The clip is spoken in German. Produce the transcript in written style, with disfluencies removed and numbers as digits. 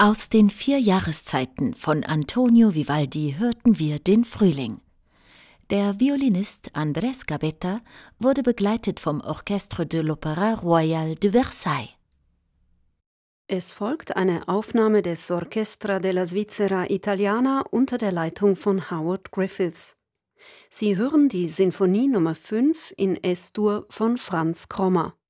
Aus den 4 Jahreszeiten von Antonio Vivaldi hörten wir den Frühling. Der Violinist Andrés Gavetta wurde begleitet vom Orchestre de l'Opéra Royal de Versailles. Es folgt eine Aufnahme des Orchestra della Svizzera Italiana unter der Leitung von Howard Griffiths. Sie hören die Sinfonie Nummer 5 in S-Dur von Franz Krommer.